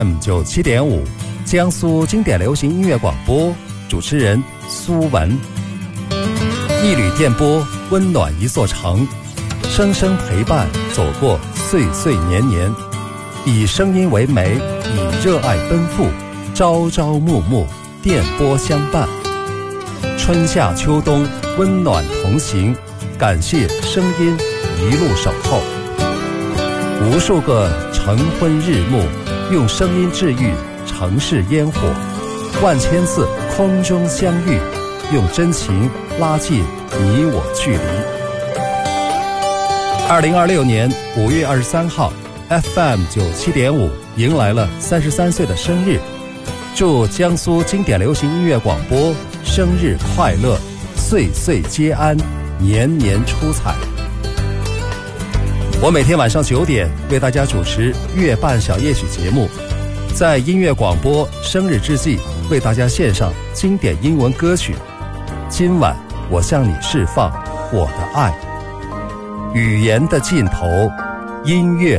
97.5，江苏经典流行音乐广播，主持人苏文。一缕电波，温暖一座城，声声陪伴，走过岁岁年年。以声音为媒，以热爱奔赴，朝朝暮暮，电波相伴。春夏秋冬，温暖同行，感谢声音一路守候。无数个晨昏日暮，用声音治愈城市烟火，万千次空中相遇，用真情拉近你我距离。2026年5月23号 FM 97.5迎来了33岁的生日，祝江苏经典流行音乐广播生日快乐，岁岁皆安，年年出彩。我每天晚上9点为大家主持月半小夜曲节目，在音乐广播生日之际为大家献上经典英文歌曲。今晚我向你释放我的爱。语言的尽头，音乐